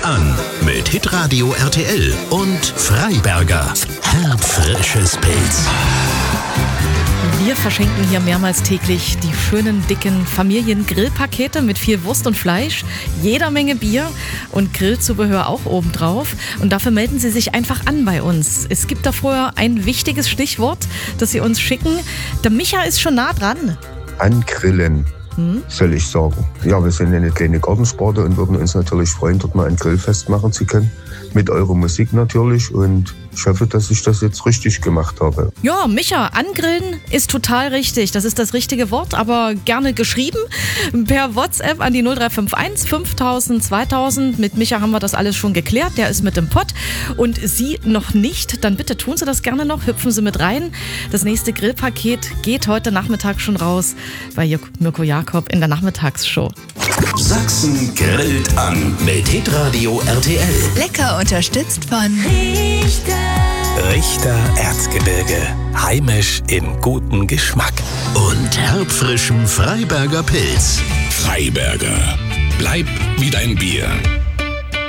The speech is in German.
an mit Hitradio RTL und Freiberger. Herbfrisches Pilz. Wir verschenken hier mehrmals täglich die schönen, dicken Familien-Grillpakete mit viel Wurst und Fleisch, jeder Menge Bier und Grillzubehör auch obendrauf. Und dafür melden Sie sich einfach an bei uns. Es gibt da vorher ein wichtiges Stichwort, das Sie uns schicken. Der Micha ist schon nah dran. Angrillen, soll ich sagen. Ja, wir sind eine kleine Gartensparte und würden uns natürlich freuen, dort mal ein Grillfest machen zu können. Mit eurer Musik natürlich, und ich hoffe, dass ich das jetzt richtig gemacht habe. Ja, Micha, angrillen ist total richtig. Das ist das richtige Wort, aber gerne geschrieben per WhatsApp an die 0351 5000 2000. Mit Micha haben wir das alles schon geklärt. Der ist mit im Pott. Und Sie noch nicht, dann bitte tun Sie das gerne noch. Hüpfen Sie mit rein. Das nächste Grillpaket geht heute Nachmittag schon raus bei Mirko Jakob in der Nachmittagsshow. Sachsen grillt an mit Hitradio RTL. Lecker unterstützt von Richter Erzgebirge. Heimisch im guten Geschmack. Und herbfrischem Freiberger Pilz. Freiberger. Bleib wie dein Bier.